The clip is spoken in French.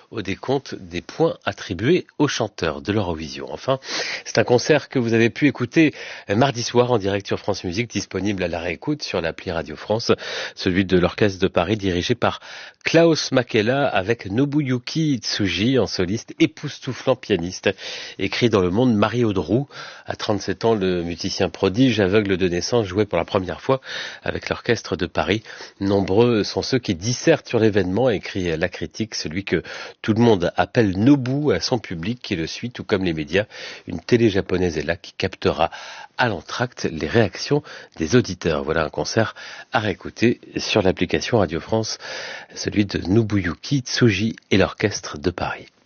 au décompte des points attribués aux chanteurs de l'Eurovision. Enfin, c'est un concert que vous avez pu écouter mardi soir en direct sur France Musique, disponible à la réécoute sur l'appli Radio France, celui de l'Orchestre de Paris dirigé par Klaus Makela avec Nobuyuki Tsuji en soliste époustouflant pianiste. Écrit dans Le Monde, Marie Audroux, à 37 ans, le musicien prodige aveugle de naissance jouait pour la première fois avec l'Orchestre de Paris. Nombreux sont ceux qui dissertent sur l'événement, écrit la critique, celui que tout le monde appelle Nobu à son public qui le suit, tout comme les médias. Une télé japonaise est là qui captera à l'entracte les réactions des auditeurs. Voilà un concert à réécouter sur l'application Radio France, celui de Nobuyuki Tsuji et l'Orchestre de Paris.